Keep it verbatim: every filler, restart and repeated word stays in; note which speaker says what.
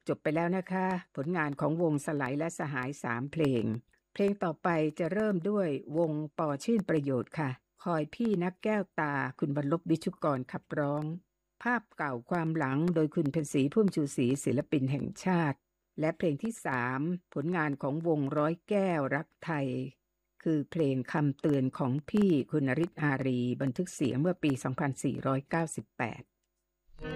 Speaker 1: จบไปแล้วนะคะผลงานของวงสไลด์และสหายสามเพลงเพลงต่อไปจะเริ่มด้วยวงปอชื่นประโยชน์ค่ะคอยพี่นักแก้วตาคุณบรรลบวิชุกรขับร้องภาพเก่าความหลังโดยคุณเพ็ญศรีพุ่มชูศรีศิลปินแห่งชาติและเพลงที่สามผลงานของวงร้อยแก้วรักไทยคือเพลงคำเตือนของพี่คุณนฤทธิ์อารีบันทึกเสียงเมื่อปีสองพันสี่ร้อยเก้าสิบแปด